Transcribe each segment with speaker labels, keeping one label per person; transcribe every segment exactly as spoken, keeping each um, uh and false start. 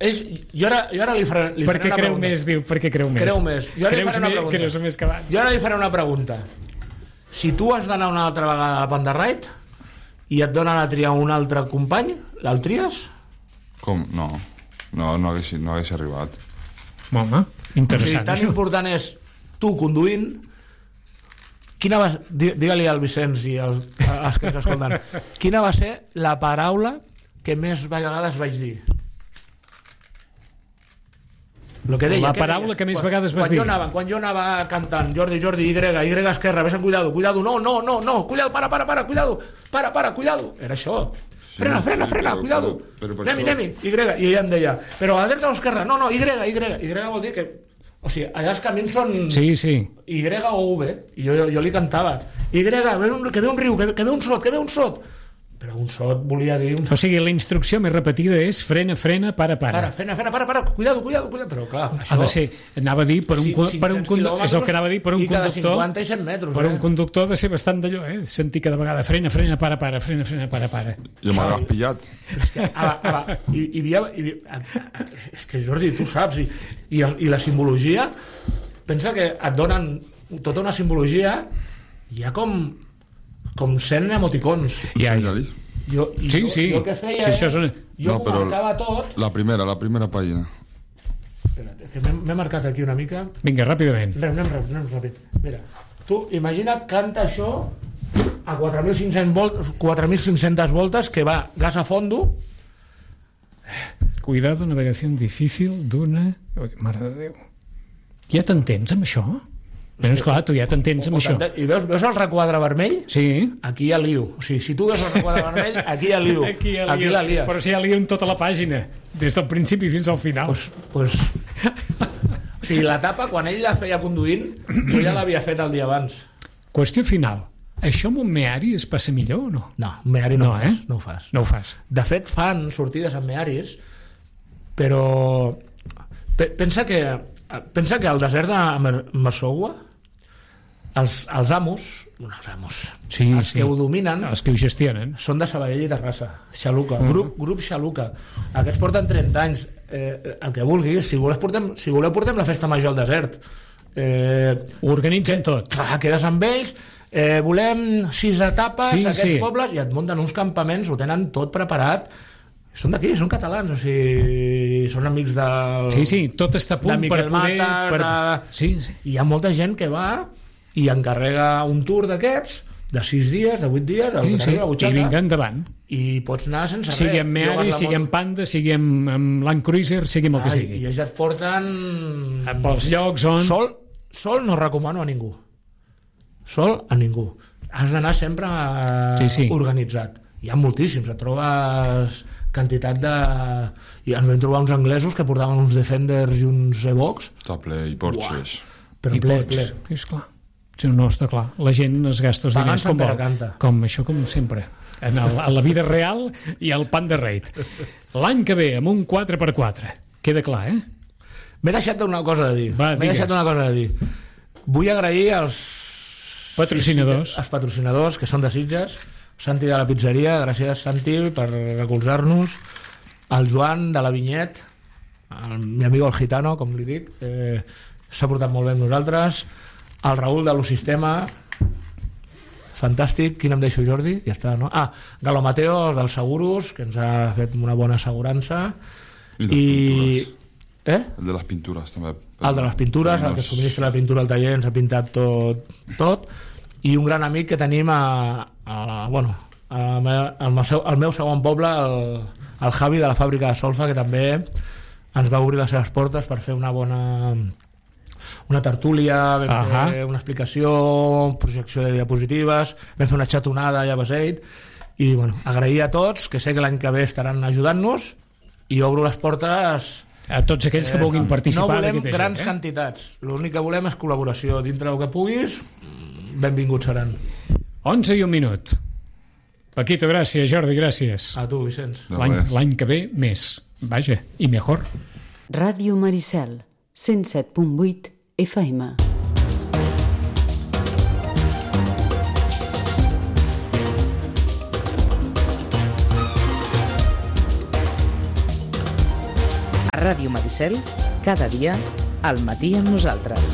Speaker 1: És, jo, ara, jo ara li faré, li faré
Speaker 2: perquè
Speaker 1: una
Speaker 2: creu
Speaker 1: pregunta.
Speaker 2: més, diu, perquè creu més.
Speaker 1: Creu més. Jo ara li faré una
Speaker 2: més,
Speaker 1: pregunta.
Speaker 2: creus més que abans.
Speaker 1: Jo ara li faré una pregunta. Si tu has d'anar una altra vegada a la Panda Ride i et donen a triar un altre company, el tries?
Speaker 3: Com? No. No, no hagués, no hagués arribat.
Speaker 2: Home, interessant,
Speaker 1: o sigui, tan
Speaker 2: això.
Speaker 1: important és tu conduint. Quina va, digue-li al Vicenç i als, als que ens escolten, quina va ser la paraula que més vegades vaig dir? Lo que deia,
Speaker 2: la paraula deia? que més
Speaker 1: quan,
Speaker 2: vegades vas
Speaker 1: quan
Speaker 2: dir.
Speaker 1: Jo anava, quan jo anava cantant Jordi, Jordi, Y, Y esquerra, ves en cuidado, cuidado, no, no, no, no, cuidado, para, para, para, cuidado, para, para, cuidado. Era això. Frena, frena, frena,
Speaker 3: però,
Speaker 1: cuidado.
Speaker 3: Però, però
Speaker 1: anem-hi,
Speaker 3: això...
Speaker 1: anem-hi, Y. I ella em deia, però a la dreta o a l'esquerra? No, no, Y, Y. Y vol dir que... O sigui, allà els camins són...
Speaker 2: Sí, sí.
Speaker 1: Y o V. I jo, jo, jo li cantava. Y, que ve un, que ve un riu, que, que ve un sot, que ve un sot. Però un sot volia dir... Un...
Speaker 2: O sigui, la instrucció més repetida és frena, frena, para, para.
Speaker 1: Para, frena, frena, para, para, cuidado, cuidado, cuidado. Però clar, això...
Speaker 2: Ha de ser, anava a dir, per un,
Speaker 1: Sí,
Speaker 2: per un conductor, és el que anava a dir, per un
Speaker 1: i cada
Speaker 2: conductor...
Speaker 1: cinquanta i cent metres,
Speaker 2: per
Speaker 1: eh?
Speaker 2: un conductor ha de ser bastant d'allò, eh? Sentir cada vegada frena, frena, para, para, frena, frena, para, para.
Speaker 3: Jo m'hagués pillat.
Speaker 1: És que, a, a, a, i, i, havia, i, a, a, és que Jordi, tu saps, i, i, el, i la simbologia, pensa que et donen tota una simbologia, hi ha com, com cent emoticons.
Speaker 2: Ja,
Speaker 3: ja.
Speaker 1: Jo, i
Speaker 2: sí,
Speaker 1: jo,
Speaker 2: sí.
Speaker 1: jo el que feia
Speaker 2: sí,
Speaker 1: és,
Speaker 2: és una...
Speaker 1: jo
Speaker 3: no,
Speaker 1: m'ho marcava tot.
Speaker 3: La primera, la primera pàgina.
Speaker 1: Espera't, que m'he marcat aquí una mica.
Speaker 2: Vinga, ràpidament.
Speaker 1: Anem, anem, anem, anem ràpid. Mira, tu imagina't, canta això a quatre mil cinc-cents voltes, quatre mil cinc-centes voltes, que va gas a fondo.
Speaker 2: Cuidado, navegació difícil d'una... Mare de Déu. Ja t'entens amb això? Però esclar, tu ja t'entens amb això.
Speaker 1: I veus, veus el requadre vermell?
Speaker 2: Sí.
Speaker 1: Aquí hi ha lío. O sigui, si tu veus el requadre vermell, aquí hi ha lío.
Speaker 2: Aquí hi ha
Speaker 1: aquí
Speaker 2: lío.
Speaker 1: la lies.
Speaker 2: Però si hi ha lío en tota la pàgina, des del principi fins al final.
Speaker 1: Pues, pues... O sigui, l'etapa, quan ell la feia conduint, jo ja l'havia fet el dia abans.
Speaker 2: Qüestió final. Això amb un meari es passa millor o no?
Speaker 1: No, un meari no,
Speaker 2: no,
Speaker 1: ho fas,
Speaker 2: eh?
Speaker 1: no ho fas.
Speaker 2: No ho fas.
Speaker 1: De fet, fan sortides amb mearis, però pensa que pensa que al desert de Massaua els, els amos, bueno, els amos,
Speaker 2: sí,
Speaker 1: els
Speaker 2: sí.
Speaker 1: que ho dominen,
Speaker 2: els que ho gestionen,
Speaker 1: són de Sabadell i Terrassa, Xaluca, uh -huh. grup, grup Xaluca. Aquests porten trenta anys, eh, el que vulguis, si voleu portem, si voleu portem la festa major al desert. Eh,
Speaker 2: ho organitzen tot.
Speaker 1: Clar, quedes amb ells, eh, volem sis etapes
Speaker 2: sí,
Speaker 1: a aquests
Speaker 2: sí.
Speaker 1: pobles i et munten uns campaments, ho tenen tot preparat. Són d'aquí, són catalans, o sigui, són amics del...
Speaker 2: Sí, sí, tot està a punt
Speaker 1: de
Speaker 2: per poder...
Speaker 1: Matas,
Speaker 2: per...
Speaker 1: de...
Speaker 2: Sí, sí.
Speaker 1: I hi ha molta gent que va i encarrega un tour d'aquests de sis dies, de vuit dies,
Speaker 2: sí, sí.
Speaker 1: la butxaca,
Speaker 2: i vinga endavant.
Speaker 1: I pots anar sense
Speaker 2: sigui
Speaker 1: res.
Speaker 2: amb Meari, sigui amb Panda, sigui amb, amb Land Cruiser, sigui amb el que
Speaker 1: Ai,
Speaker 2: sigui.
Speaker 1: I ells et porten...
Speaker 2: Pels llocs on...
Speaker 1: Sol, sol no recomano a ningú. Sol a ningú. Has d'anar sempre
Speaker 2: sí, sí.
Speaker 1: organitzat. Hi ha moltíssims, et trobes quantitat de... I ens vam trobar uns anglesos que portaven uns Defenders i uns Evox.
Speaker 3: Està ple, i Porsches.
Speaker 1: Però
Speaker 2: I
Speaker 1: ple,
Speaker 2: pots.
Speaker 1: ple.
Speaker 2: Sí, esclar. Sí, no, està clar. La gent es gasta els diners com vol.
Speaker 1: Canta.
Speaker 2: Com això, com sempre. En el, a la vida real i al Panda Raid. L'any que ve, amb un quatre per quatre. Queda clar, eh?
Speaker 1: M'he deixat una cosa de dir.
Speaker 2: Va,
Speaker 1: M'he deixat una cosa de dir. Vull agrair als
Speaker 2: patrocinadors.
Speaker 1: Els patrocinadors, que són de Sitges. Santi de la pizzeria, gràcies Santi per recolzar-nos. El Joan de la Vinyet, el mi amigo el gitano, com li dic, eh, s'ha portat molt bé amb nosaltres. El Raül de l'Osistema, fantàstic. Quin em deixo, Jordi? Ja està, no? Ah, Galo Mateo dels Seguros, que ens ha fet una bona assegurança.
Speaker 3: I,
Speaker 1: I... Eh?
Speaker 3: El de les pintures també.
Speaker 1: El de les pintures, el que subministra la pintura al taller, ens ha pintat tot, tot. I un gran amic que tenim a, a, bueno, a, al, meu, al meu segon poble, el, el Javi de la fàbrica de Solfa, que també ens va obrir les seves portes per fer una bona una tertúlia, vam uh -huh. fer una explicació, projecció de diapositives, vam fer una xatonada allà a Beseit, i bueno, agrair a tots, que sé que l'any que ve estaran ajudant-nos, i obro les portes
Speaker 2: a tots aquells que vulguin participar.
Speaker 1: No volem
Speaker 2: gent,
Speaker 1: grans
Speaker 2: eh?
Speaker 1: quantitats, l'únic que volem és col·laboració. Dintre del que puguis, benvinguts seran.
Speaker 2: onze i un minut. Paquito, gràcies. Jordi, gràcies.
Speaker 1: A tu, Vicenç.
Speaker 2: L'any que ve, més. Vaja, i mejor.
Speaker 4: Ràdio Maricel, cent set punt vuit F M.
Speaker 5: A Ràdio Maricel, cada dia, al matí amb nosaltres.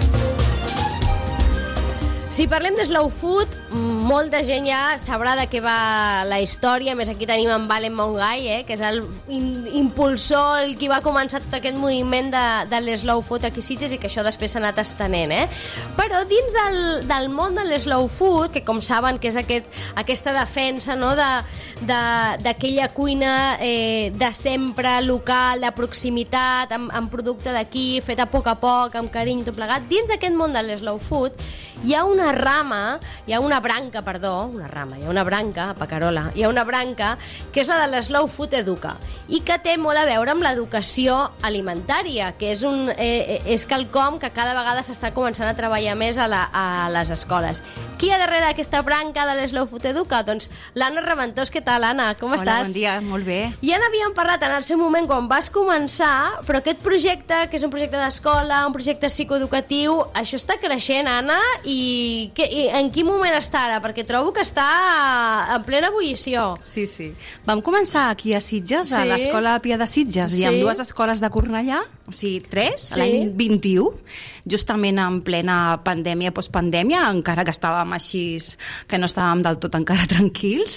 Speaker 6: Si parlem de slow food, molta gent ja sabrà de què va la història. Més aquí tenim en Valen Mongai, eh, que és el impulsor, el qui va començar tot aquest moviment de, de l'slow food aquí a Sitges i que això després s'ha anat estenent. Eh? Però dins del, del món de l'slow food, que com saben que és aquest, aquesta defensa, no, d'aquella de, cuina eh, de sempre, local, de proximitat, amb, amb producte d'aquí, fet a poc a poc, amb carinyo i tot plegat, dins d'aquest món de l'slow food hi ha una rama, hi ha una branca, perdó, una rama, hi ha una branca, a Pacarola, hi ha una branca que és la de l'Slow Food Educa i que té molt a veure amb l'educació alimentària, que és, un, eh, és quelcom que cada vegada s'està començant a treballar més a, la, a les escoles. Qui hi ha darrere aquesta branca de l'Slow Food Educa? Doncs l'Anna Reventós. Què tal, Anna? Com
Speaker 7: Hola,
Speaker 6: estàs?
Speaker 7: Bon dia, molt bé.
Speaker 6: Ja n'havíem parlat en el seu moment quan vas començar, però aquest projecte, que és un projecte d'escola, un projecte psicoeducatiu, això està creixent, Anna, i, que, i en quin moment està ara? Perquè trobo que està en plena ebullició.
Speaker 7: Sí, sí. Vam començar aquí a Sitges,
Speaker 6: sí.
Speaker 7: a l'Escola Pia de Sitges,
Speaker 6: sí.
Speaker 7: i amb dues escoles de Cornellà, o sigui, tres, sí. l'any vint-i-u, justament en plena pandèmia, postpandèmia, encara que estàvem així, que no estàvem del tot encara tranquils,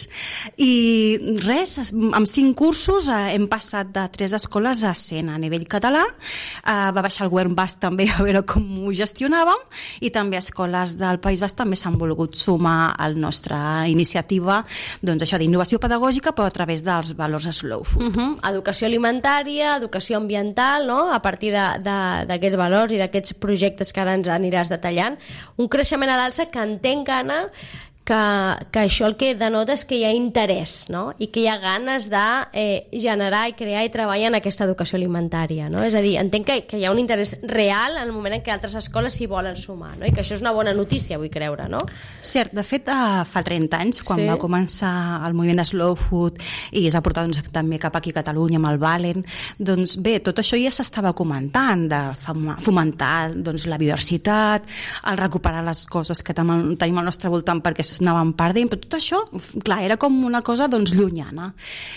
Speaker 7: i res, amb cinc cursos eh, hem passat de tres escoles a cent a nivell català, eh, va baixar el govern basc també a veure com ho gestionàvem, i també escoles del País Basc també s'han volgut sumar a la nostra iniciativa, doncs això d'innovació pedagògica, però a través dels valors slow food.
Speaker 6: Uh -huh. Educació alimentària, educació ambiental, no? A partir d'aquests valors i d'aquests projectes que ara ens aniràs detallant. Un creixement a l'alça que entenc, Anna, que, que això el que denota és que hi ha interès, no? I que hi ha ganes de eh, generar i crear i treballar en aquesta educació alimentària, no? És a dir, entenc que, que hi ha un interès real en el moment en què altres escoles s'hi volen sumar, no? I que això és una bona notícia, vull creure, no?
Speaker 7: Cert, de fet, uh, fa trenta anys, quan
Speaker 6: sí.
Speaker 7: va començar el moviment de slow food i s'ha portat doncs, també cap aquí a Catalunya amb el Valen, doncs bé, tot això ja s'estava comentant, de fomentar doncs, la biodiversitat, el recuperar les coses que tenim al nostre voltant perquè anàvem perdent, però tot això, clar, era com una cosa doncs llunyana.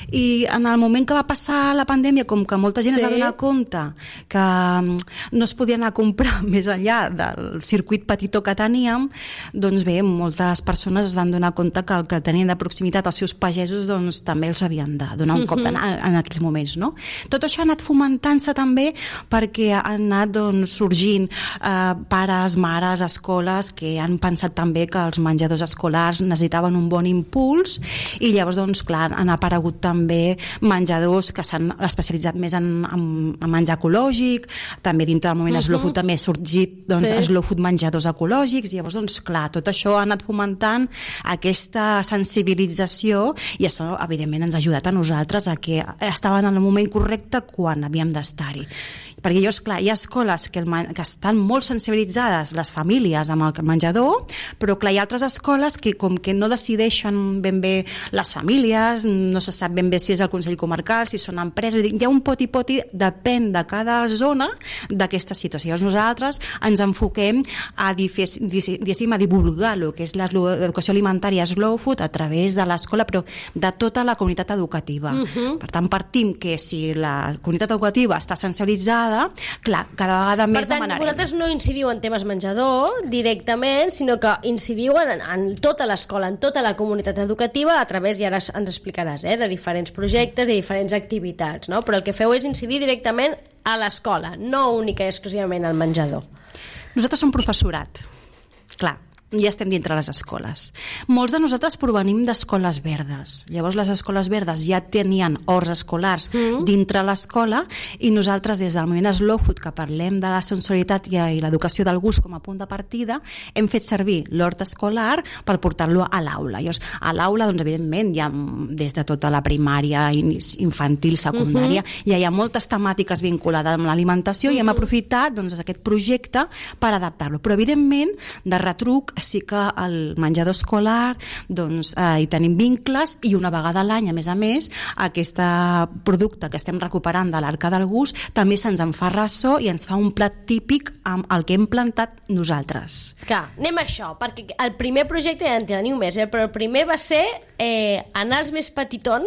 Speaker 7: I en el moment que va passar la pandèmia, com que molta gent sí. es va donar compte que no es podia anar a comprar més enllà del circuit petitó que teníem, doncs bé, moltes persones es van donar compte que el que tenien de proximitat els seus pagesos doncs també els havien de donar un cop en, en aquells moments, no? Tot això ha anat fomentant-se també perquè han anat doncs, sorgint eh, pares, mares, escoles que han pensat també que els menjadors escolars necessitaven un bon impuls i llavors, doncs, clar, han aparegut també menjadors que s'han especialitzat més en, en, en menjar ecològic, també dintre del moviment uh -huh. slow food també ha sorgit doncs, sí. slow food menjadors ecològics, i llavors, doncs, clar, tot això ha anat fomentant aquesta sensibilització i això, evidentment, ens ha ajudat a nosaltres a que estaven en el moment correcte quan havíem d'estar-hi. Perquè llavors, clar, hi ha escoles que, el, que estan molt sensibilitzades, les famílies, amb el menjador, però, clar, hi ha altres escoles que com que no decideixen ben bé les famílies, no se sap ben bé si és el Consell Comarcal, si són empreses, hi ha un poti-poti, depèn de cada zona d'aquesta situació. Llavors nosaltres ens enfoquem a, diguéssim, a divulgar el que és l'educació alimentària slow food a través de l'escola, però de tota la comunitat educativa. Uh -huh. Per tant, partim que si la comunitat educativa està sensibilitzada, clar, cada vegada més
Speaker 6: demanarem. Per tant, vosaltres no incidiu en temes menjador directament, sinó que incidiu en, en tota l'escola, en tota la comunitat educativa a través, i ara ens explicaràs, eh, de diferents projectes i diferents activitats, no? Però el que feu és incidir directament a l'escola, no única i exclusivament al menjador.
Speaker 7: Nosaltres som professorat, clar, ja estem dintre les escoles. Molts de nosaltres provenim d'escoles verdes. Llavors les escoles verdes ja tenien horts escolars mm. dintre l'escola i nosaltres des del moviment Slow Food, que parlem de la sensorialitat i l'educació del gust com a punt de partida, hem fet servir l'hort escolar per portar-lo a l'aula. Llavors a l'aula, doncs evidentment, hi ha des de tota la primària, infantil, secundària, mm-hmm. ja hi ha moltes temàtiques vinculades amb l'alimentació mm-hmm. i hem aprofitat doncs, aquest projecte per adaptar-lo. Però evidentment, de retruc, sí que el menjador escolar doncs, eh, hi tenim vincles i una vegada a l'any, a més a més, aquest producte que estem recuperant de l'Arca del Gust també se'ns en fa ressò i ens fa un plat típic amb el que hem plantat nosaltres.
Speaker 6: Clar, anem a això, perquè el primer projecte ja en teniu més, eh, però el primer va ser eh, anar als més petitons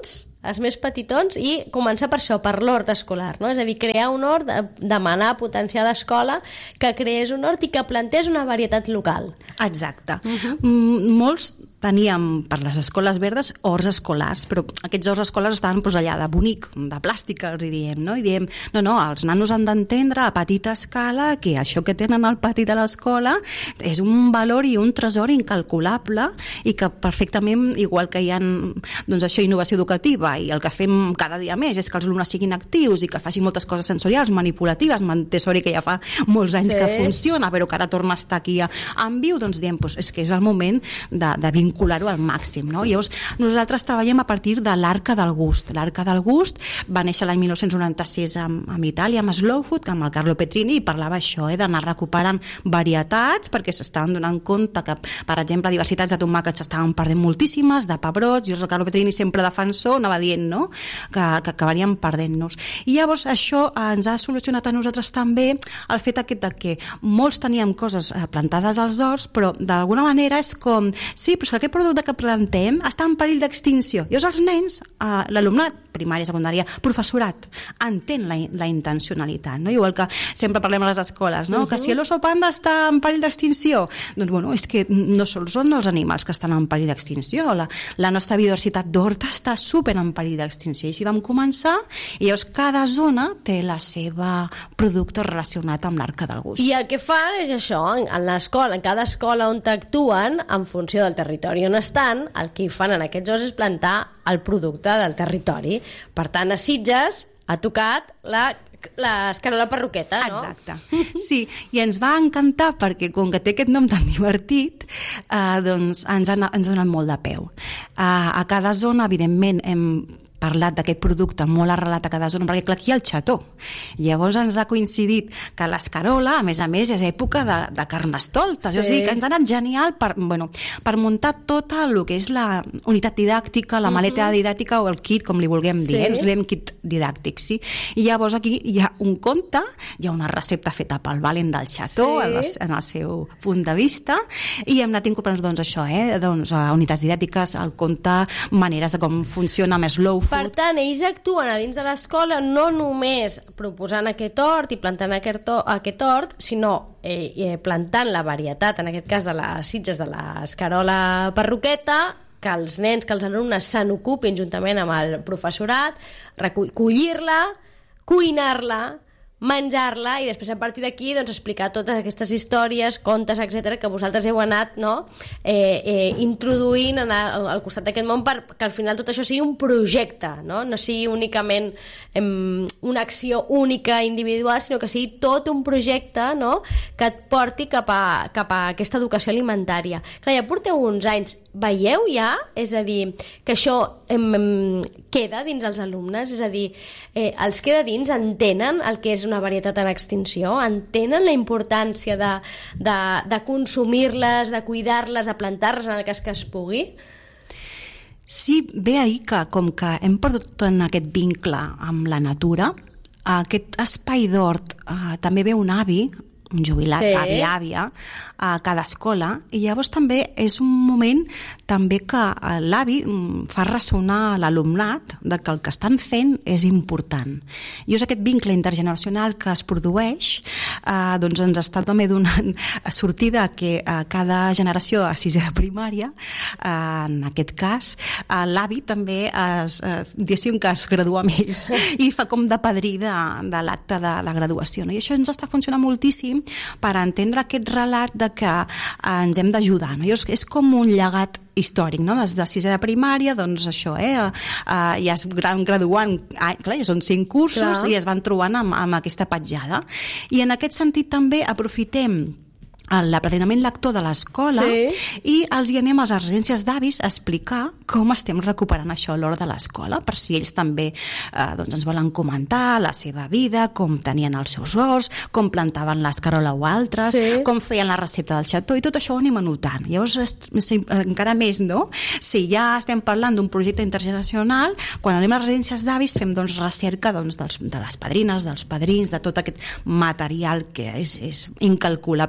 Speaker 6: els més petitons, i començar per això, per l'hort escolar, no? És a dir, crear un hort, demanar, potenciar l'escola, que creés un hort i que plantés una varietat local.
Speaker 7: Exacte. Uh-huh. Mm, molts teníem per les escoles verdes horts escolars, però aquests horts escolars estaven pues, allà de bonic, de plàstic, els hi diem, no? I diem, no, no, els nanos han d'entendre a petita escala que això que tenen al pati de l'escola és un valor i un tresor incalculable i que perfectament, igual que hi ha doncs això, innovació educativa, i el que fem cada dia més és que els alumnes siguin actius i que facin moltes coses sensorials, manipulatives, Montessori, que ja fa molts anys sí. que funciona, però que ara torna a estar aquí en viu, doncs diem, pues, és que és el moment de, de vincular-ho al màxim, no? Llavors, nosaltres treballem a partir de l'Arca del Gust. L'Arca del Gust va néixer l'any mil nou-cents noranta-sis amb, amb Itàlia, amb Slow Food, amb el Carlo Petrini, i parlava això, eh, d'anar recuperant varietats, perquè s'estaven donant compte que, per exemple, diversitats de tomàquets s'estaven perdent moltíssimes, de pebrots, i el Carlo Petrini sempre defensor, anava dient, no?, que, que acabaríem perdent-nos. I llavors això ens ha solucionat a nosaltres també el fet aquest de que molts teníem coses plantades als horts, però d'alguna manera és com, sí, però és que aquest producte que plantem està en perill d'extinció. Llavors els nens, eh, l'alumnat, primària, secundària, professorat, entén la, la intencionalitat, no? Igual que sempre parlem a les escoles, no? Uh-huh. Que si l'oso panda està en perill d'extinció, doncs bueno, és que no sols són els animals que estan en perill d'extinció, la, la nostra biodiversitat d'horta està super en perill d'extinció, i així vam començar, i llavors cada zona té la seva producte relacionat amb l'Arca del Gust.
Speaker 6: I el que fan és això, en l'escola, en cada escola on t'actuen, en funció del territori on estan, el que fan en aquests horts és plantar el producte del territori. Per tant, a Sitges ha tocat la l'escarola perroqueta, no?
Speaker 7: Exacte. Sí, i ens va encantar perquè com que té aquest nom tan divertit, eh, doncs ens ha, ens ha donat molt de peu. Eh, a cada zona, evidentment, hem parlat d'aquest producte molt arrelat a cada zona, perquè clar, aquí hi ha el xató. Llavors ens ha coincidit que l'escarola, a més a més, és època de, de carnestoltes, sí. O sigui que ens ha anat genial per, bueno, per muntar tot el que és la unitat didàctica, la maleta uh-huh. didàctica o el kit, com li vulguem dir, sí. eh? Ens diem kit didàctic, sí. I llavors aquí hi ha un conte, hi ha una recepta feta pel Valen del xató, sí. en el seu punt de vista, i hem anat incorporant doncs, això, eh? doncs, unitats didàctiques, el conte, maneres de com funciona amb Slow Food.
Speaker 6: Per tant, ells actuen a dins de l'escola no només proposant aquest hort i plantant aquest, aquest hort, sinó eh, eh, plantant la varietat, en aquest cas de les Sitges de l'escarola perroqueta, que els nens, que els alumnes se n'ocupin juntament amb el professorat, recollir-la, cuinar-la, menjar-la i després a partir d'aquí doncs, explicar totes aquestes històries, contes, etcètera que vosaltres heu anat no? eh, eh, introduint en el, al costat d'aquest món perquè al final tot això sigui un projecte, no, no sigui únicament em, una acció única individual, sinó que sigui tot un projecte no? que et porti cap a, cap a aquesta educació alimentària. Clar, ja porteu uns anys, veieu ja? És a dir, que això em, em, queda dins els alumnes, és a dir, eh, els queda dins, entenen el que és una varietat en extinció, entenen la importància de, de, de consumir-les, de cuidar-les, de plantar-les en el cas que es pugui?
Speaker 7: Sí, ve a dir que com que hem perdut en aquest vincle amb la natura, aquest espai d'hort eh, també ve un avi, un jubilat, sí. avi, àvia, a cada escola, i llavors també és un moment també que l'avi fa ressonar l'alumnat de que el que estan fent és important. I és aquest vincle intergeneracional que es produeix, eh, doncs ens està també donant sortida que a cada generació a sisè de primària, eh, en aquest cas, eh, l'avi també es, eh, diguéssim que es gradua amb ells i fa com de padrí de, de l'acte de la graduació. No? I això ens està funcionant moltíssim per entendre aquest relat de que eh, ens hem d'ajudar. No? És, és com un llegat històric, no? Des de sisè de primària, doncs això, eh? Uh, ja es van graduant, ah, clar, ja són cinc cursos clar. I es van trobant amb, amb aquesta petjada. I en aquest sentit també aprofitem l'aprenenament lector de l'escola sí. i els hi anem a les residències d'avis a explicar com estem recuperant això a l'hora de l'escola, per si ells també eh, doncs ens volen comentar la seva vida, com tenien els seus horts, com plantaven l'escarola o altres, sí. com feien la recepta del xató, i tot això ho anem anotant. Llavors, encara més, no? Si ja estem parlant d'un projecte intergeneracional, quan anem a les residències d'avis fem doncs, recerca doncs, dels, de les padrines, dels padrins, de tot aquest material que és, és incalculable la pèrdua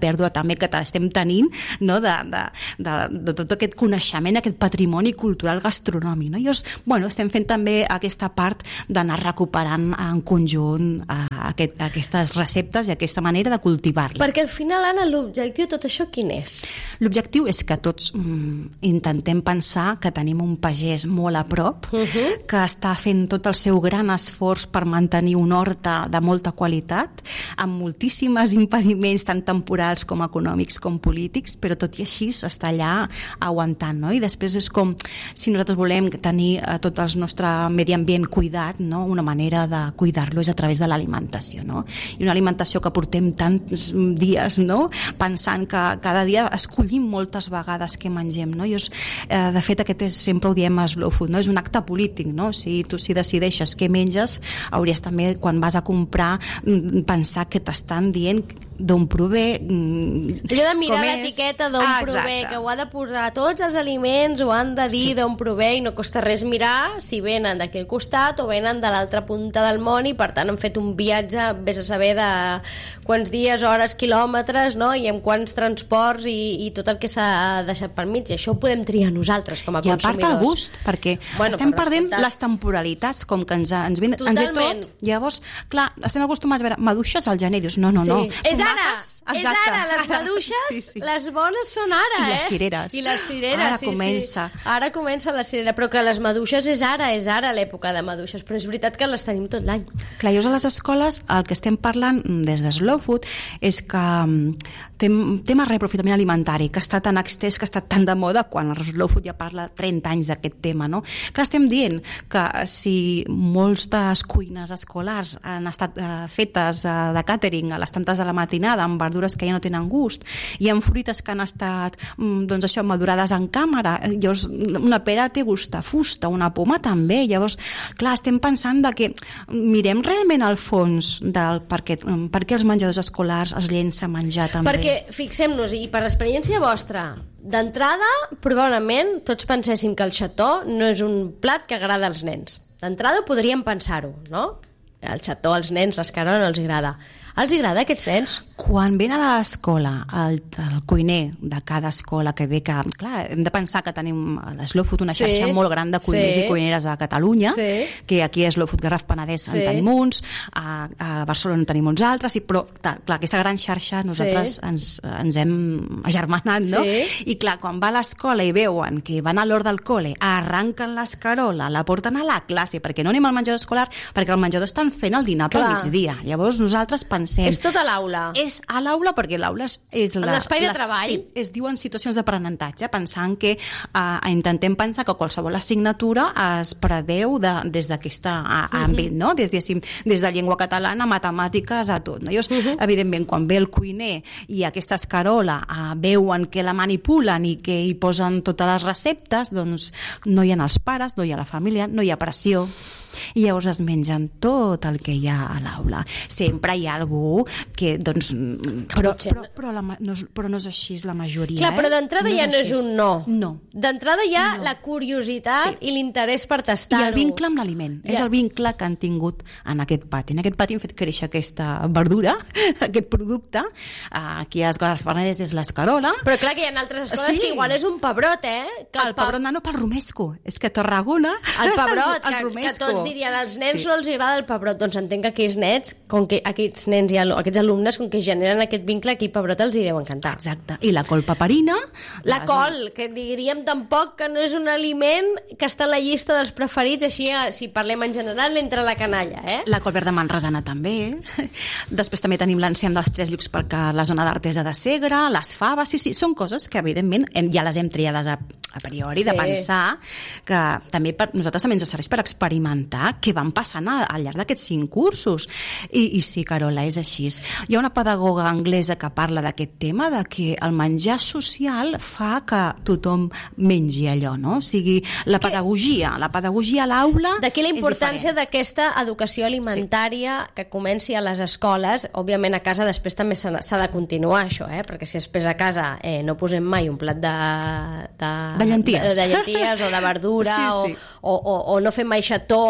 Speaker 7: pèrdua també que estem tenint, no? de, de, de, de tot aquest coneixement, aquest patrimoni cultural gastronòmic. No? I llavors, bueno, estem fent també aquesta part d'anar recuperant en conjunt uh, aquest, aquestes receptes i aquesta manera de cultivar-les.
Speaker 6: Perquè al final, Anna, l'objectiu de tot això quin és?
Speaker 7: L'objectiu és que tots mm, intentem pensar que tenim un pagès molt a prop, uh-huh. que està fent tot el seu gran esforç per mantenir una horta de molta qualitat, amb moltíssims impediments tant temporals com econòmics com polítics, però tot i així està allà aguantant, no? I després és com si nosaltres volem tenir eh, tot el nostre medi ambient cuidat, no? Una manera de cuidar-lo és a través de l'alimentació, no? I una alimentació que portem tants dies, no? Pensant que cada dia escollim moltes vegades què mengem, no? I és, eh, de fet aquest és, sempre ho diem a Slow Food, no? És un acte polític, no? Si tu si decideixes què menges, hauries també quan vas a comprar pensar que t'estan dient d'on prové,
Speaker 6: allò de mirar l'etiqueta d'on
Speaker 7: ah,
Speaker 6: prové, que ho ha de posar tots els aliments, ho han de dir sí. d'on prové, i no costa res mirar si venen d'aquí al costat o venen de l'altra punta del món, i per tant han fet un viatge, vés a saber de quants dies, hores, quilòmetres, no? I amb quants transports i, i tot el que s'ha deixat pel mig, i això ho podem triar nosaltres com a
Speaker 7: i
Speaker 6: consumidors.
Speaker 7: I a part el gust, perquè bueno, estem perdent descomptat. Les temporalitats, com que ens, ens, ven, ens ve tot, llavors, clar, estem acostumats a veure maduixes al gener, dius, no, no,
Speaker 6: sí.
Speaker 7: no.
Speaker 6: És ara, és ara, les maduixes, sí, sí. les bones són ara,
Speaker 7: I
Speaker 6: eh?
Speaker 7: les cireres.
Speaker 6: I les cireres,
Speaker 7: ara
Speaker 6: sí,
Speaker 7: comença.
Speaker 6: Sí. Ara comença la cirera, però que les maduixes és ara, és ara l'època de maduixes, però és veritat que les tenim tot l'any.
Speaker 7: Clar, llavors a les escoles el que estem parlant des de Slow Food és que tem, tema reaprofitament alimentari, que està tan extès, que està tan de moda, quan el Slow Food ja parla trenta anys d'aquest tema, no? Clar, estem dient que si moltes cuines escolars han estat eh, fetes eh, de càtering a les tantes de la matinada, amb verdures que ja no tenen gust, i amb fruites que han estat doncs això, madurades en càmera, llavors una pera té gust a fusta, una poma també, llavors, clar, estem pensant de que mirem realment al fons del per què, per què els menjadors escolars es llença a menjar també.
Speaker 6: Perquè, fixem-nos, i per l'experiència vostra, d'entrada, probablement tots penséssim que el xató no és un plat que agrada als nens. D'entrada podríem pensar-ho, no? El xató als nens, l'escarona no els agrada. Els agrada a aquests nens?
Speaker 7: Quan venen a l'escola, el, el cuiner de cada escola que ve, que clar, hem de pensar que tenim a l'Slow Food una xarxa sí, molt gran de cuiners sí. i cuineres a Catalunya, sí. que aquí a Slow Food Garraf Penedès sí. en tenim uns, a, a Barcelona en tenim uns altres, i, però clar, aquesta gran xarxa nosaltres sí. ens, ens hem agermanat, no? Sí. I clar, quan va a l'escola i veuen que van a l'hora del col·le, arranquen l'escarola, la porten a la classe, perquè no anem al menjador escolar, perquè el menjador estan fent el dinar pel migdia. Llavors nosaltres pensem...
Speaker 6: És tot a l'aula.
Speaker 7: És a l'aula perquè l'aula és, és la,
Speaker 6: l'espai de
Speaker 7: les,
Speaker 6: treball.
Speaker 7: Sí, es diuen situacions d'aprenentatge, pensant que uh, intentem pensar que qualsevol assignatura es preveu de, des d'aquest àmbit, no? Des, de, des de llengua catalana, matemàtiques, a tot. No? Llavors, uh -huh. evidentment, quan ve el cuiner i aquesta escarola uh, veuen que la manipulen i que hi posen totes les receptes, doncs no hi ha els pares, no hi ha la família, no hi ha pressió, i llavors es mengen tot el que hi ha a l'aula. Sempre hi ha algú que, doncs... Però, però, però, la, no, és, però no és així la majoria.
Speaker 6: Clar, però d'entrada
Speaker 7: eh? no
Speaker 6: ja no és un no.
Speaker 7: No.
Speaker 6: D'entrada hi ha
Speaker 7: no.
Speaker 6: la curiositat sí. i l'interès per
Speaker 7: I
Speaker 6: tastar-ho.
Speaker 7: el vincle amb l'aliment. Ja. És el vincle que han tingut en aquest pati. En aquest pati hem fet créixer aquesta verdura, aquest producte. Aquí a Garraf Penedès és l'escarola.
Speaker 6: Però clar que hi ha altres escoles sí. que igual és un pebrot, eh? Que
Speaker 7: el, el pebrot nano pel romesco. És que a Tarragona...
Speaker 6: El pebrot,
Speaker 7: el, el
Speaker 6: que,
Speaker 7: romesco.
Speaker 6: que tots dirien, als nens
Speaker 7: sí.
Speaker 6: no els agrada el pebrot. Doncs entenc que aquells nens, com que aquests nens i aquests alumnes, com que generen aquest vincle, aquí pebrot els hi deu encantar.
Speaker 7: Exacte. I la col paperina...
Speaker 6: La col, que diríem tampoc que no és un aliment que està a la llista dels preferits, així si parlem en general entre la canalla, eh?
Speaker 7: La col verda manresana també. Després també tenim l'encem dels tres llucs per la zona d'Artesa de Segre, les faves, sí, sí, són coses que evidentment hem, ja les hem triades a, a priori, sí. de pensar que també per, nosaltres també ens serveix per experimentar què van passant al llarg d'aquests cinc cursos. I, i sí, Carola, és així. Hi ha una pedagoga anglesa que parla d'aquest tema, de que el menjar social fa que tothom mengi allò, no? O sigui, la pedagogia, la pedagogia a l'aula és
Speaker 6: d'aquí la importància d'aquesta educació alimentària sí. que comenci a les escoles. Òbviament a casa després també s'ha de continuar això, eh? Perquè si després a casa eh, no posem mai un plat de, de,
Speaker 7: de llenties,
Speaker 6: de, de llenties o de verdura sí, sí. O, o, o no fem mai xató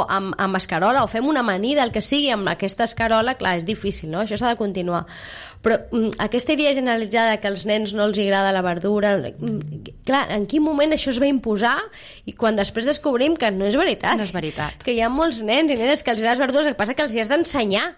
Speaker 6: amb, amb escarola, o fem una amanida, el que sigui, amb aquesta escarola, clar, és difícil, no? Això s'ha de continuar. Però mm, aquesta idea generalitzada que als nens no els agrada la verdura, mm, clar, en quin moment això es va imposar i quan després descobrim que no és veritat.
Speaker 7: No és veritat.
Speaker 6: Que hi ha molts nens i nenes que els agrada les verdures, el que passa que els hi has d'ensenyar.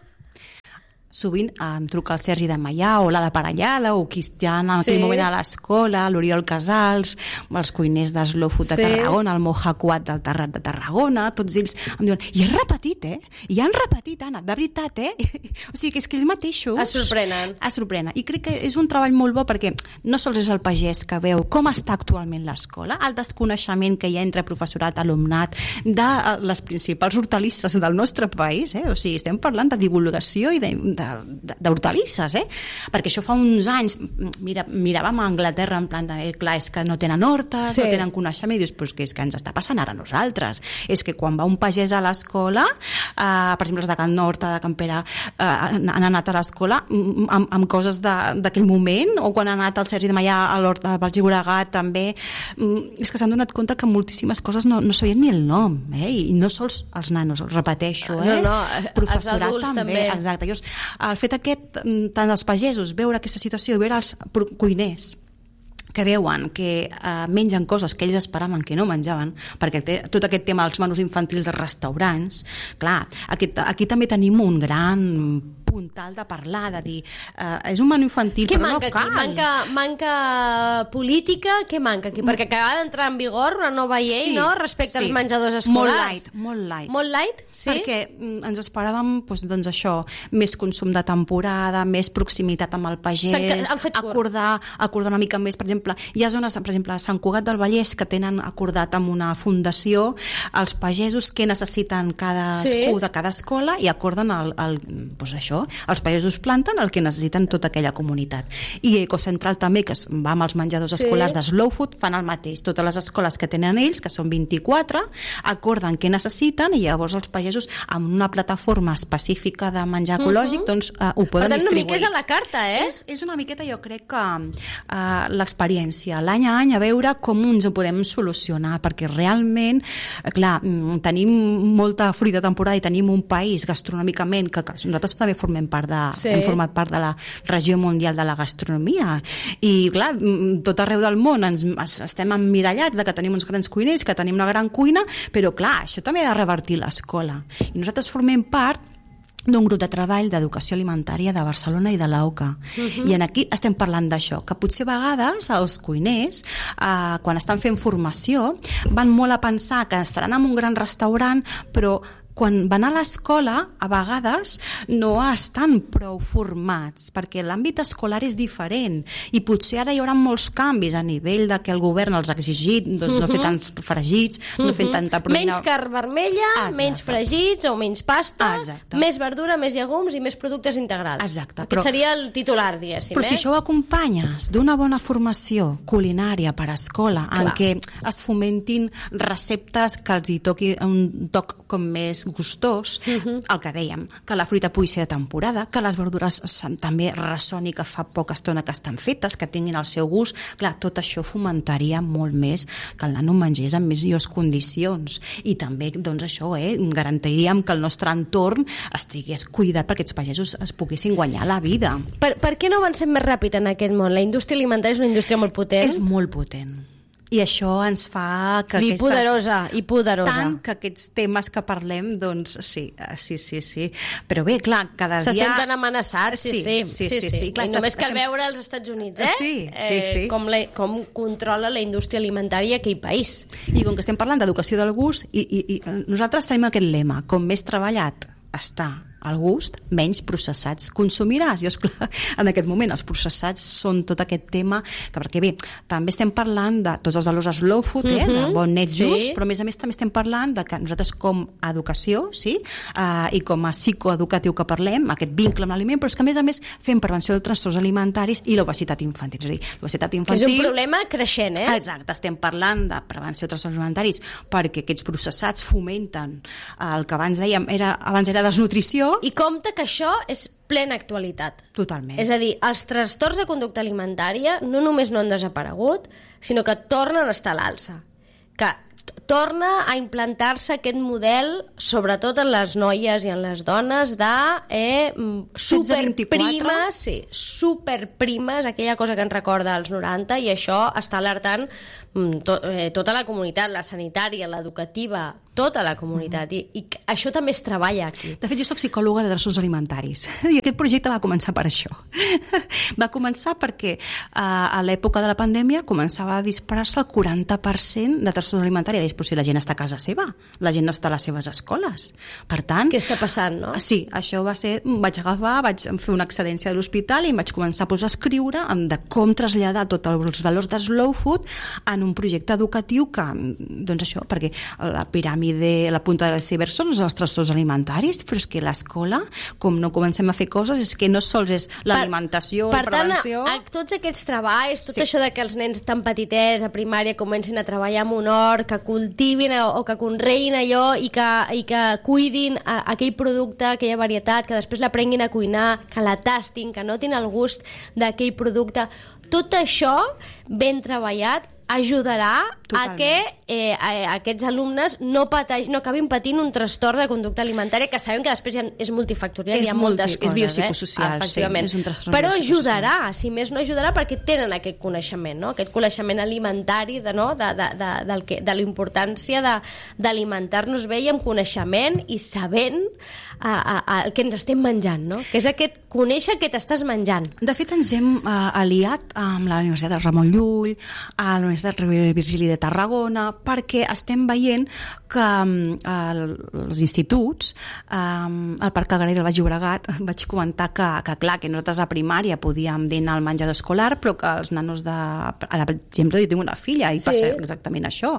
Speaker 7: Sovint em truca el Sergi de Maià o la de Parellada o qui estan en aquell
Speaker 6: Sí.
Speaker 7: moment a l'escola, l'Oriol Casals, els cuiners de Slow Food de
Speaker 6: Sí.
Speaker 7: Tarragona, el Moja Quat del Terrat de Tarragona, tots ells em diuen, i has repetit, eh? I han repetit, Anna, de veritat, eh? O sigui, que és que ells mateixos...
Speaker 6: Es sorprenen.
Speaker 7: Es sorprenen. I crec que és un treball molt bo perquè no sols és el pagès que veu com està actualment l'escola, el desconeixement que hi ha entre professorat, alumnat, de eh, les principals hortalisses del nostre país, eh? O sigui, estem parlant de divulgació i de, d'hortalisses, eh? Perquè això fa uns anys mira, miràvem a Anglaterra en plan de, eh, clar, és que no tenen hortes,
Speaker 6: Sí.
Speaker 7: no tenen coneixement, i dius, però és que, és que ens està passant ara a nosaltres. És que quan va un pagès a l'escola, eh, per exemple els de Can Horta, de Can Pere, eh, han, han anat a l'escola mm, amb, amb coses de- d'aquell moment, o quan ha anat el Sergi de Maià a l'Horta del Llobregat també, mm, és que s'han donat compte que moltíssimes coses no, no sabien ni el nom, eh? I no sols els nanos, ho repeteixo, eh?
Speaker 6: No, no, els
Speaker 7: Professorat
Speaker 6: adults també.
Speaker 7: Exacte. Llavors, el fet aquest, tant els pagesos, veure aquesta situació i veure els pro- cuiners que veuen que eh, mengen coses que ells esperaven que no menjaven, perquè té, tot aquest tema dels menús infantils dels restaurants, clar, aquí, aquí també tenim un gran puntal de parlar, de dir eh, és un menú infantil,
Speaker 6: Què
Speaker 7: però
Speaker 6: manca
Speaker 7: no cal.
Speaker 6: aquí? Manca, manca política? Què manca aquí? Perquè acaba d'entrar en vigor una nova llei,
Speaker 7: Sí,
Speaker 6: no?, respecte
Speaker 7: sí.
Speaker 6: als menjadors escolars.
Speaker 7: Molt light, molt light.
Speaker 6: Molt light? Sí?
Speaker 7: Perquè mm, ens esperàvem doncs, doncs això, més consum de temporada, més proximitat amb el pagès,
Speaker 6: S'han ca- han fet curt.
Speaker 7: acordar, acordar una mica més, per exemple, hi ha zones, per exemple, a Sant Cugat del Vallès que tenen acordat amb una fundació els pagesos que necessiten cadascú
Speaker 6: Sí.
Speaker 7: de cada escola i acorden el, el, doncs això, els pagesos planten el que necessiten tota aquella comunitat. I Ecocentral també, que es va amb els menjadors
Speaker 6: Sí.
Speaker 7: escolars de Slow Food, fan el mateix. Totes les escoles que tenen ells, que són vint-i-quatre, acorden què necessiten i llavors els pagesos, amb una plataforma específica de menjar ecològic, doncs eh, ho
Speaker 6: Per
Speaker 7: poden
Speaker 6: tant, una
Speaker 7: distribuir.
Speaker 6: mica és a la carta, eh?
Speaker 7: És, és una miqueta, jo crec que uh, l'experiència, l'any a any, a veure com ens ho podem solucionar, perquè realment, eh, clar, mm, tenim molta fruita de temporada i tenim un país gastronòmicament que, que nosaltres també formem part de,
Speaker 6: Sí.
Speaker 7: hem format part de la regió mundial de la gastronomia i clar, mm, tot arreu del món ens, es- estem emmirallats de que tenim uns grans cuiners, que tenim una gran cuina, però clar, això també ha de revertir l'escola. I nosaltres formem part d'un grup de treball d'educació alimentària de Barcelona i de l'AOCA. Uh-huh. I en aquí estem parlant d'això, que potser a vegades els cuiners, eh, quan estan fent formació, van molt a pensar que estaran en un gran restaurant, però quan van a l'escola, a vegades no estan prou formats, perquè l'àmbit escolar és diferent i potser ara hi haurà molts canvis a nivell de que el govern els ha exigit doncs, no fer tants fregits, no fer tanta proteïna.
Speaker 6: Menys carn vermella,
Speaker 7: Exacte.
Speaker 6: menys fregits o menys pasta,
Speaker 7: Exacte.
Speaker 6: més verdura, més llegums i més productes integrals.
Speaker 7: Exacte,
Speaker 6: Aquest
Speaker 7: però-
Speaker 6: seria el titular, diguéssim.
Speaker 7: Però
Speaker 6: eh?
Speaker 7: si això ho acompanyes d'una bona formació culinària per a escola,
Speaker 6: Clar.
Speaker 7: en què es fomentin receptes que els hi toqui un toc com més gustós,
Speaker 6: Mhm.
Speaker 7: el que dèiem, que la fruita pugui ser de temporada, que les verdures s- també ressoni que fa poca estona que estan fetes, que tinguin el seu gust, clar, tot això fomentaria molt més que el nano mengés en millors condicions i també, doncs això, eh, garantiríem que el nostre entorn estigués cuidat perquè aquests pagesos es poguessin guanyar la vida.
Speaker 6: Per, per què no avancem més ràpid en aquest món? La indústria alimentària és una indústria molt potent.
Speaker 7: És molt potent. I això ens fa que
Speaker 6: I poderosa, i poderosa.
Speaker 7: tant que aquests temes que parlem, doncs sí, eh, sí, sí, sí. Però bé, clar, cada
Speaker 6: Se
Speaker 7: dia...
Speaker 6: senten amenaçats, sí, sí.
Speaker 7: sí, sí, sí, sí. Clar,
Speaker 6: I només
Speaker 7: estem-
Speaker 6: cal veure als Estats Units, eh?
Speaker 7: Sí, sí, sí.
Speaker 6: Com, la, com controla la indústria alimentària aquell país.
Speaker 7: I com que estem parlant d'educació del gust, i, i, i nosaltres tenim aquest lema, com més treballat està el gust, menys processats consumiràs. I, esclar, en aquest moment els processats són tot aquest tema, que perquè bé, també estem parlant de tots els valors slow food, eh, de bon net
Speaker 6: sí.
Speaker 7: just, però a més a més també estem parlant de que nosaltres com a educació, sí, uh, i com a psicoeducatiu que parlem, aquest vincle amb l'aliment, però és que a més a més fem prevenció de trastorns alimentaris i l'obesitat infantil. És a dir, l'obesitat
Speaker 6: Que és
Speaker 7: infantil...
Speaker 6: un problema creixent, eh?
Speaker 7: Exacte, estem parlant de prevenció de trastorns alimentaris perquè aquests processats fomenten el que abans dèiem, era, abans era desnutrició.
Speaker 6: I compte que això és plena actualitat.
Speaker 7: Totalment.
Speaker 6: És a dir, els trastorns de conducta alimentària no només no han desaparegut, sinó que tornen a estar a l'alça. Que torna a implantar-se aquest model, sobretot en les noies i en les dones, de eh, superprimes, sí, superprimes, aquella cosa que ens recorda als noranta, i això està alertant to, eh, tota la comunitat, la sanitària, l'educativa, tota la comunitat, i, i això també es treballa aquí.
Speaker 7: De fet, jo soc psicòloga de trastorns alimentaris i aquest projecte va començar per això. Va començar perquè eh, a l'època de la pandèmia començava a disparar-se el quaranta per cent de trastorns alimentaris. Deies, però si la gent està a casa seva, la gent no està a les seves escoles. Per tant...
Speaker 6: Què està passant, no?
Speaker 7: Sí, això va ser... Vaig agafar, vaig fer una excedència de l'hospital i em vaig començar a posar a escriure de com traslladar tots els valors de slow food en un projecte educatiu que, doncs això, perquè la piràmide, la punta del iceberg són els trastorns alimentaris, però és que l'escola, com no comencem a fer coses, és que no sols és l'alimentació, la prevenció...
Speaker 6: Per tant, a, tots aquests treballs, tot
Speaker 7: sí.
Speaker 6: això de que els nens tan petitets a primària comencin a treballar en un hort, que cultivin o que conreïn allò i que, i que cuidin a, aquell producte, aquella varietat, que després l'aprenguin a cuinar, que la tastin, que notin el gust d'aquell producte. Tot això ben treballat ajudarà Totalment. a que eh, a, a aquests alumnes no, pateix, no acabin patint un trastorn de conducta alimentària, que sabem que després ja és multifactorial,
Speaker 7: és
Speaker 6: hi ha moltes
Speaker 7: multi,
Speaker 6: coses.
Speaker 7: És biopsicosocial,
Speaker 6: eh? Efectivament.
Speaker 7: Sí, és un trastorn
Speaker 6: Però ajudarà, si més no ajudarà, perquè tenen aquest coneixement, no? Aquest coneixement alimentari de, no? de, de, de, del que, de la importància d'alimentar-nos bé i amb coneixement i sabent a, a, a, el que ens estem menjant, no? Que és aquest conèixer que t'estàs menjant.
Speaker 7: De fet, ens hem eh, aliat amb la Universitat del Ramon Llull, a la Universitat Rovira i Virgili de Tarragona, perquè estem veient que eh, els instituts, eh, al Parc Agrari del Baix Llobregat, vaig comentar que, que clar, que nosaltres a primària podíem dinar al menjador escolar, però que els nanos de... Ara, per exemple, jo tinc una filla i sí. passa exactament això.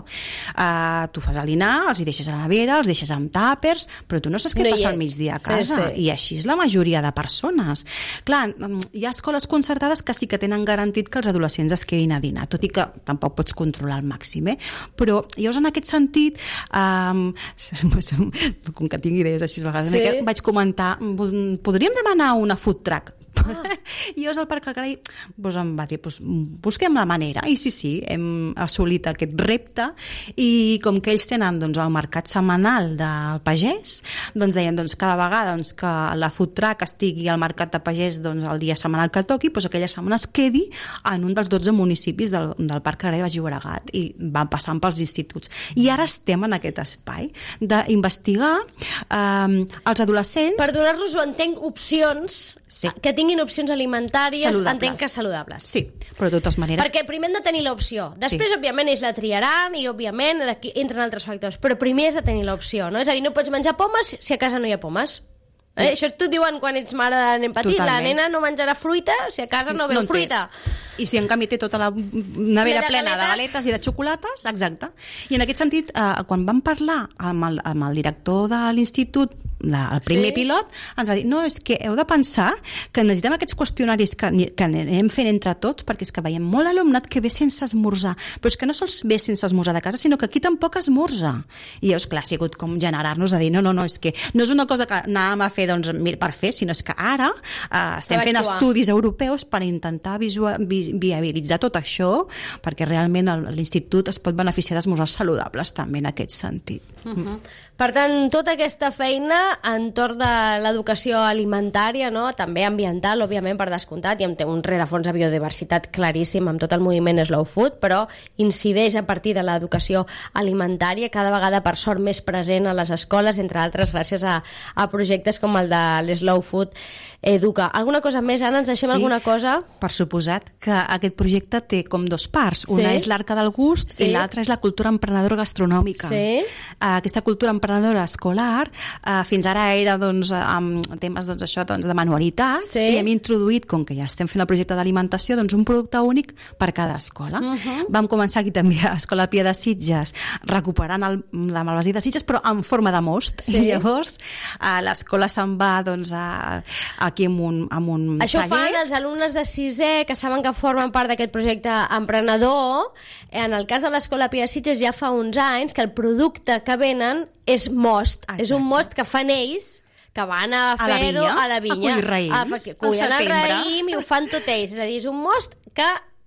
Speaker 7: Eh, tu fas el dinar, els hi deixes a la nevera, els deixes amb tàpers, però tu no saps què no passa al migdia a casa. Sí, sí. I així és la majoria de persones. Clar, hi ha escoles concertades que sí que tenen garantit que els adolescents es quedin a dinar, tot i que tampoc pots controlar al màxim, eh? Però llavors en aquest sentit um, com que tinc idees així a vegades, sí. vaig comentar, podríem demanar una food truck? Ah. I llavors el Parc Agrari doncs em va dir, doncs, busquem la manera, i sí, sí, hem assolit aquest repte, i com que ells tenen doncs, el mercat setmanal del pagès, doncs deien, doncs, cada vegada doncs, que la food truck estigui al mercat de pagès doncs, el dia setmanal que toqui, doncs aquella setmana es quedi en un dels dotze municipis del, del Parc Agrari de Baix Llobregat, i van passant pels instituts. I ara estem en aquest espai d'investigar eh, els adolescents...
Speaker 6: Per donar-los, entenc, opcions sí. que tinguin opcions alimentàries, saludables. Entenc que saludables.
Speaker 7: Sí, però de totes maneres...
Speaker 6: Perquè primer hem de tenir l'opció. Després, sí. òbviament, ells la triaran i, òbviament, entren altres factors. Però primer és de tenir l'opció, no? És a dir, no pots menjar pomes si a casa no hi ha pomes. Eh? Sí. Això t'ho diuen quan ets mare de nen petit. Totalment. La nena no menjarà fruita si a casa sí, no veu no fruita.
Speaker 7: I si en canvi té tota la nevera plena de galetes i de xocolates, exacte. I en aquest sentit, eh, quan vam parlar amb el, amb el director de l'institut, el primer sí. pilot, ens va dir, no, és que heu de pensar que necessitem aquests qüestionaris que, que anem fent entre tots, perquè és que veiem molt alumnat que ve sense esmorzar, però és que no sols ve sense esmorzar de casa, sinó que aquí tampoc esmorza. I llavors, clar, ha sigut com generar-nos a dir, no, no, no, és que no és una cosa que anàvem a fer doncs, per fer, sinó és que ara eh, estem fent actuar. estudis europeus per intentar visual, vi, viabilitzar tot això, perquè realment l'institut es pot beneficiar d'esmorzars saludables també en aquest sentit.
Speaker 6: Uh -huh. Per tant, tota aquesta feina entorn de l'educació alimentària, no? També ambiental, òbviament, per descomptat, i amb un rerefons de biodiversitat claríssim amb tot el moviment Slow Food, però incideix a partir de l'educació alimentària, cada vegada per sort més present a les escoles, entre altres gràcies a, a projectes com el de l'Slow Food Educa. Alguna cosa més, Anna? Ens deixem
Speaker 7: sí,
Speaker 6: alguna cosa?
Speaker 7: Per suposat que aquest projecte té com dos parts. Una sí. és l'arca del gust sí. i l'altra és la cultura emprenedora gastronòmica.
Speaker 6: Sí.
Speaker 7: Aquesta cultura emprenedora escolar eh, fins ara era doncs, amb temes doncs, això, doncs, de manualitats sí. i hem introduït, com que ja estem fent el projecte d'alimentació, doncs, un producte únic per cada escola. Uh -huh. Vam començar aquí també a Escola Pia de Sitges recuperant el, la Malvasia de Sitges però en forma de most sí. i llavors eh, l'escola se'n va doncs, a, aquí amb un, amb un
Speaker 6: Això
Speaker 7: celler.
Speaker 6: fan els alumnes de sisè que saben que formen part d'aquest projecte emprenedor. En el cas de l'Escola Pia de Sitges ja fa uns anys que el producte que venen és most. Exacte. És un most que fan ells, que van a fer-ho a la vinya,
Speaker 7: a collir raïms,
Speaker 6: a cullen el raïm i ho fan tot ells. És a dir, és un most que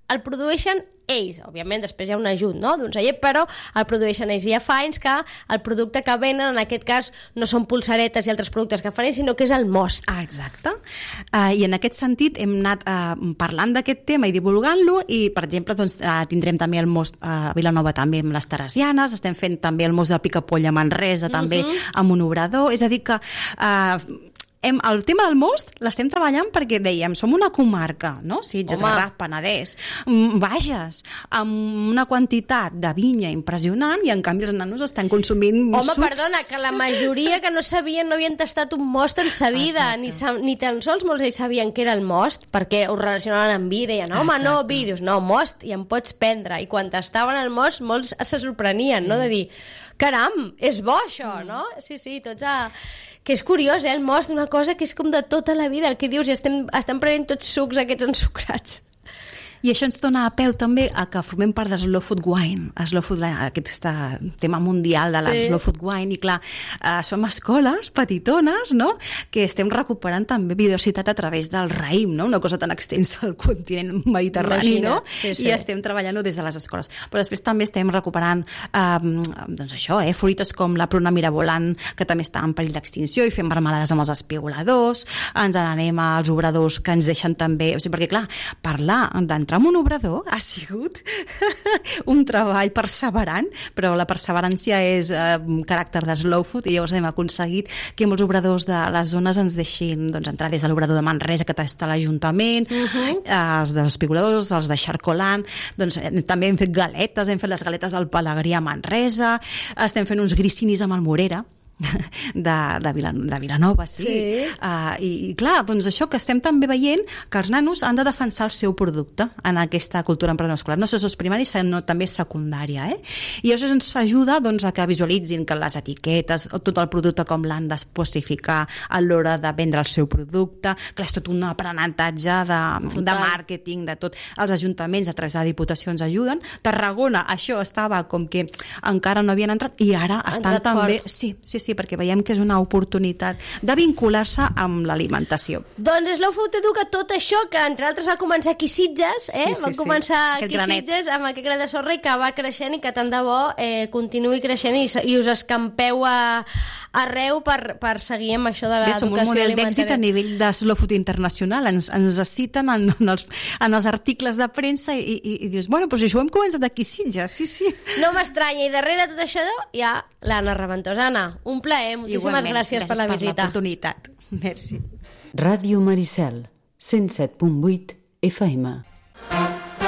Speaker 6: el produeixen ells, òbviament després hi ha un ajut, no?, d'un celler, però el produeixen ells. Hi ha fa anys que el producte que venen, en aquest cas, no són pulsaretes i altres productes que fan ells, sinó que és el most.
Speaker 7: Ah, exacte. Uh, I en aquest sentit hem anat uh, parlant d'aquest tema i divulgant-lo, i, per exemple, doncs, uh, tindrem també el most a uh, Vilanova també amb les Teresianes, estem fent també el most del Picapoll a Manresa, també uh-huh. amb un obrador, és a dir que... Uh, Hem, el tema del most l'estem treballant perquè dèiem, som una comarca, no? Sitges, Garraf, Penedès, Bages, amb una quantitat de vinya impressionant, i en canvi els nanos estan consumint
Speaker 6: Home,
Speaker 7: sucs.
Speaker 6: perdona, que la majoria que no sabien, no havien tastat un most en sa vida, ni, ni tan sols molts ells sabien que era el most, perquè ho relacionaven amb vi, deien, home, Exacte. no, vi, dius, no, most, i en pots prendre, i quan tastaven el most, molts se sorprenien, sí. no?, de dir, caram, és bo això, mm. no? Sí, sí, tots a... Que és curiós, eh, el most d'una cosa que és com de tota la vida, el que dius, i estem, estem prenent tots sucs aquests ensucrats.
Speaker 7: I això ens dona a peu també a que formem part de Slow Food Wine, Slow Food, aquest tema mundial de la sí. Slow Food Wine, i clar, eh, som escoles petitones, no?, que estem recuperant també biodiversitat a través del raïm, no?, una cosa tan extensa al continent mediterrani, Imagina. no?, sí, sí. i estem treballant-ho des de les escoles. Però després també estem recuperant eh, doncs això, eh, fruites com la pruna mirabolant, que també està en perill d'extinció, i fem marmelades amb els espigoladors, ens n'anem als obradors que ens deixen també... O sigui, perquè clar, parlar d'entrar en un obrador ha sigut un treball perseverant, però la perseverància és eh, un caràcter de slow food, i llavors hem aconseguit que molts obradors de les zones ens deixin doncs, entrar des de l'obrador de Manresa, que està a l'Ajuntament, uh-huh. eh, els dels espigoladors, els de Xarcolant, doncs eh, també hem fet galetes, hem fet les galetes del Pelegrí a Manresa, estem fent uns gricinis amb el Morera, de, de, Vilan, de Vilanova, sí. sí. Uh, i, I clar, doncs això que estem també veient que els nanos han de defensar el seu producte en aquesta cultura emprenedora escolar, no sols primaris, sinó també secundària, eh? I això ens ajuda doncs, a que visualitzin que les etiquetes, tot el producte com l'han d'especificar a l'hora de vendre el seu producte, que és tot un aprenentatge de, de màrqueting, de tot. Els ajuntaments a través de la Diputació ens ajuden. Tarragona, això estava com que encara no havien entrat, i ara estan entrat també... Fort. Sí, sí, sí, perquè veiem que és una oportunitat de vincular-se amb l'alimentació.
Speaker 6: Doncs Slow Food educa tot això, que entre altres va començar aquí Sitges, eh? Sí, sí, va començar sí. aquí granet. Sitges amb aquest gra de sorra, i que va creixent, i que tant de bo eh, continuï creixent, i, i us escampeu a, arreu per, per seguir amb això de l'educació alimentària. Som un model d'èxit a nivell de Slow Food internacional, ens, ens citen en, en, els, en els articles de premsa, i, i, i dius, bueno, però si això ho hem començat aquí Sitges, sí, sí. No m'estranya, i darrere tot això hi ha l'Anna Raventós. Anna, un plaer, moltíssimes
Speaker 7: Igualment,
Speaker 6: gràcies, gràcies per la visita.
Speaker 7: Gràcies per l'oportunitat. Merci.
Speaker 4: Ràdio Maricel, cent set punt vuit F M.